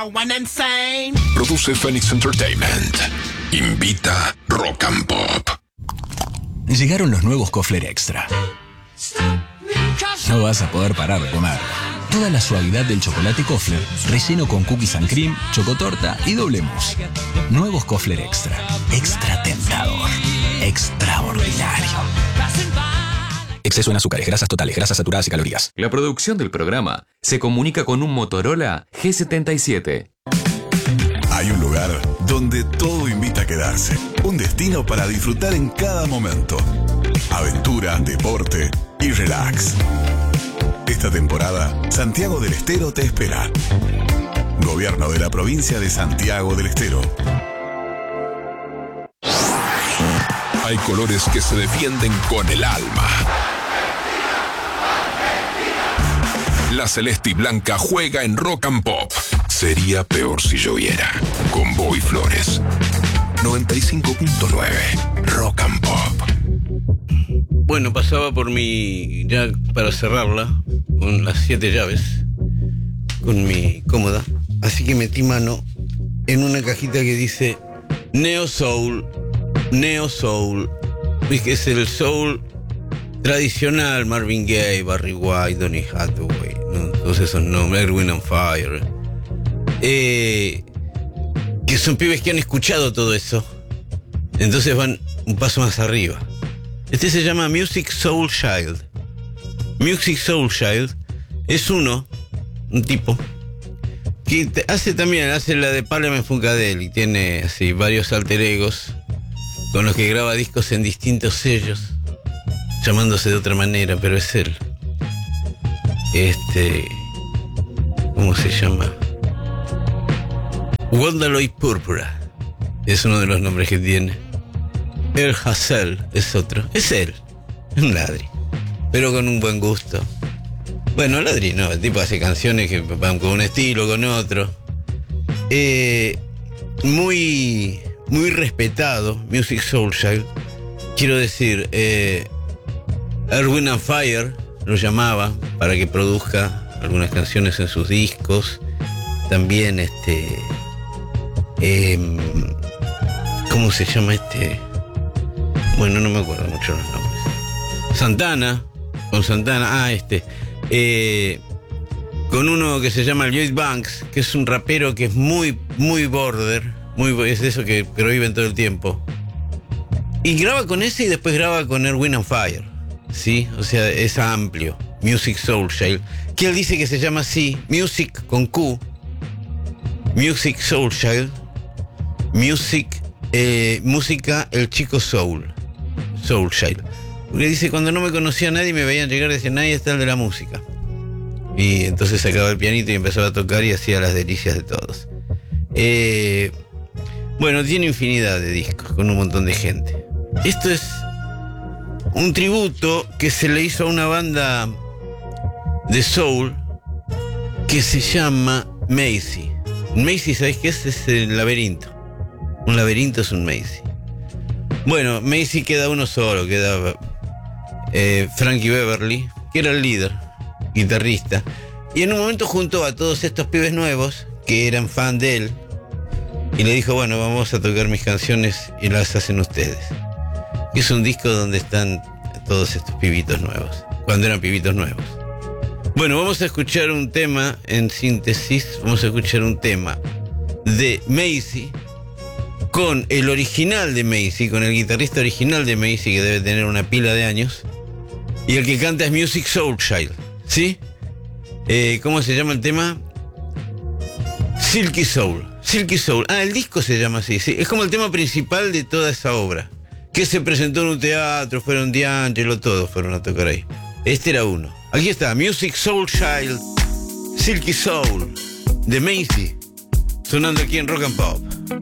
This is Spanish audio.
Produce Phoenix Entertainment. Invita Rock and Pop. Llegaron los nuevos Kofler Extra. No vas a poder parar de comer. Toda la suavidad del chocolate Kofler, relleno con cookies and cream, chocotorta y doble mousse. Nuevos Kofler Extra. Extra tentador. Extraordinario. Exceso en azúcares, grasas totales, grasas saturadas y calorías. La producción del programa se comunica con un Motorola G77. Hay un lugar donde todo invita a quedarse. Un destino para disfrutar en cada momento. Aventura, deporte y relax. Esta temporada, Santiago del Estero te espera. Gobierno de la provincia de Santiago del Estero. Hay colores que se defienden con el alma. La celeste y blanca juega en Rock and Pop. Sería peor si lloviera. Con Boy Flores. 95.9 Rock and Pop. Bueno, pasaba por mi, ya para cerrarla, con las 7 llaves, con mi cómoda. Así que metí mano en una cajita que dice Neo Soul. Neo Soul, que es el soul tradicional, Marvin Gaye, Barry White, Donny Hathaway, ¿no? Todos esos nombres, Earth, Wind and Fire, que son pibes que han escuchado todo eso, entonces van un paso más arriba. Este se llama Music Soul Child. Music Soul Child es un tipo que hace la de Parliament Funkadelic, y tiene así varios alter egos con los que graba discos en distintos sellos, llamándose de otra manera, pero es él. ¿Cómo se llama? Wandaloid Púrpura es uno de los nombres que tiene. El Hassel es otro. Es él, un ladri, pero con un buen gusto. Bueno, ladri no, el tipo hace canciones que van con un estilo, con otro. Muy respetado, Music Soul Child. Quiero decir, Earth, Wind and Fire lo llamaba para que produzca algunas canciones en sus discos. También ¿cómo se llama Bueno, no me acuerdo mucho los nombres. Santana, con Santana, con uno que se llama Lloyd Banks, que es un rapero que es muy border, es de eso que prohíben todo el tiempo. Y graba con ese y después graba con Earth, Wind and Fire, ¿sí? O sea, es amplio. Music Soul Child, que él dice que se llama así, Music con Q, Music Soul Child, música el chico Soul Child. Porque dice, cuando no me conocía nadie me veían llegar y decían, nadie está el de la música. Y entonces sacaba el pianito y empezaba a tocar y hacía las delicias de todos. Bueno, tiene infinidad de discos con un montón de gente. Esto es un tributo que se le hizo a una banda de soul que se llama Macy. Macy, ¿sabés qué es? Es el laberinto. Un laberinto es un Macy. Bueno, Macy queda uno solo, queda Frankie Beverly, que era el líder, guitarrista. Y en un momento juntó a todos estos pibes nuevos que eran fan de él y le dijo, bueno, vamos a tocar mis canciones y las hacen ustedes. Es un disco donde están todos estos pibitos nuevos, cuando eran pibitos nuevos. Bueno, vamos a escuchar un tema, en síntesis, vamos a escuchar un tema de Macy con el original de Macy, con el guitarrista original de Macy, que debe tener una pila de años, y el que canta es Music Soul Child, ¿sí? ¿Cómo se llama el tema? Silky Soul. Silky Soul. Ah, el disco se llama así, sí. Es como el tema principal de toda esa obra, que se presentó en un teatro, fueron D'Angelo, todos fueron a tocar ahí. Este era uno. Aquí está, Music Soul Child, Silky Soul, de Macy, sonando aquí en Rock and Pop.